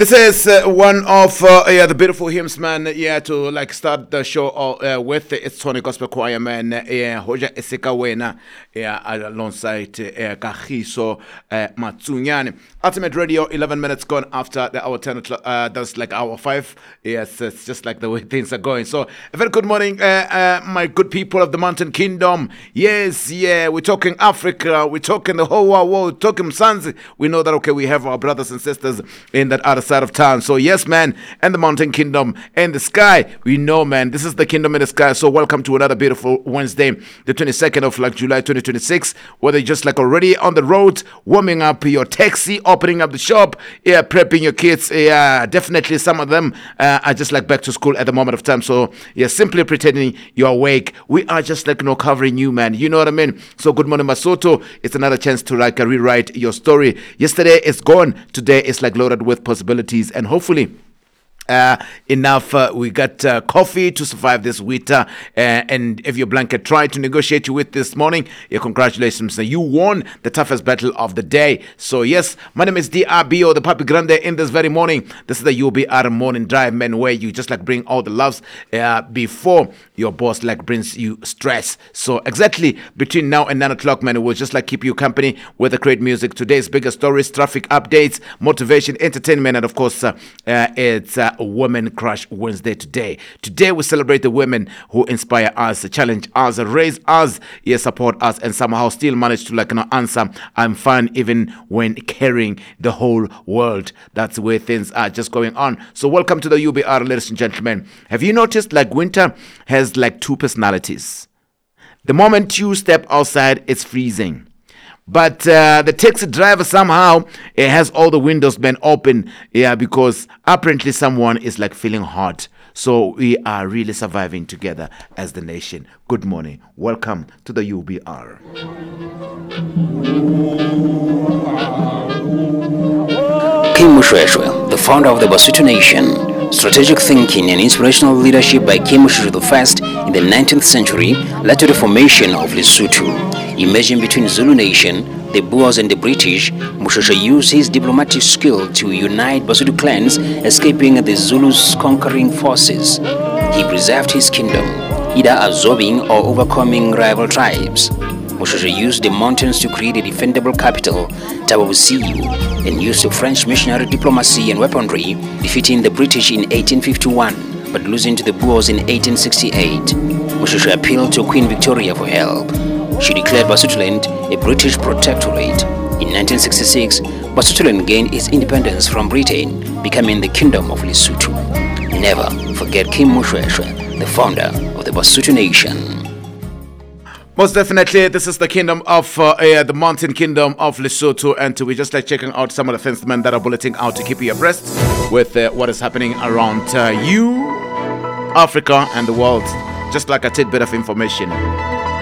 This is one of the beautiful hymns, man. Yeah, to like start the show with. It's Tony Gospel Choir, man. Yeah, Hoja Eseka Wena. Yeah, alongside Kagiso Matsunyane. Ultimate Radio, 11 minutes gone after the hour 10 o'clock. That's like hour 5. Yes, it's just like the way things are going. So, a very good morning, my good people of the Mountain Kingdom. Yes, yeah, we're talking Africa. We're talking the whole world. We're talking Mzansi. We know that, okay, we have our brothers and sisters in that other side of town. So, yes, man, and the Mountain Kingdom and the sky. We know, man, this is the kingdom in the sky. So, welcome to another beautiful Wednesday, the 22nd of like July 2026. Whether you're just like already on the road, warming up your taxi, opening up the shop, yeah, prepping your kids. Yeah, definitely some of them are just like back to school at the moment of time. So, yeah, simply pretending you're awake. We are just like, covering you, man. You know what I mean? So, good morning, Masoto. It's another chance to like rewrite your story. Yesterday is gone. Today is like loaded with possibilities, and hopefully enough. We got coffee to survive this winter, and if your blanket tried to negotiate you with this morning, yeah, congratulations. You won the toughest battle of the day. So yes, my name is DRBO, the Papi Grande. In this very morning, this is the UBR morning drive, man, where you just like bring all the loves before your boss like brings you stress. So exactly between now and 9 o'clock, man, we'll just like keep you company with the great music. Today's biggest stories, traffic updates, motivation, entertainment, and of course it's Women Crush Wednesday today. Today we celebrate the women who inspire us, challenge us, raise us, yes, support us, and somehow still manage to like answer I'm fine even when carrying the whole world. That's the way things are just going on. So welcome to the UBR, ladies and gentlemen. Have you noticed like winter has like two personalities? The moment you step outside, it's freezing. But the taxi driver somehow has all the windows been open, yeah, because apparently someone is like feeling hot. So we are really surviving together as the nation. Good morning. Welcome to the UBR. Kim Mushweshwe, the founder of the Basutu Nation. Strategic thinking and inspirational leadership by Kim Mushweshwe I in the 19th century led to the formation of Lesotho. Emerging between Zulu Nation, the Boers and the British, Mushweshwe used his diplomatic skill to unite Basutu clans, escaping the Zulus' conquering forces. He preserved his kingdom, either absorbing or overcoming rival tribes. Mushweshwe used the mountains to create a defendable capital, Tabavusiu, and used the French missionary diplomacy and weaponry, defeating the British in 1851, but losing to the Boers in 1868. Mushweshwe appealed to Queen Victoria for help. She declared Basutoland a British protectorate. In 1966, Basutoland gained its independence from Britain, becoming the Kingdom of Lesotho. Never forget Kim Mushweshwe, the founder of the Basutu Nation. Most definitely, this is the kingdom of the Mountain Kingdom of Lesotho, and we're just like checking out some of the things, man, that are bulleting out to keep you abreast with what is happening around you, Africa, and the world. Just like a tidbit of information.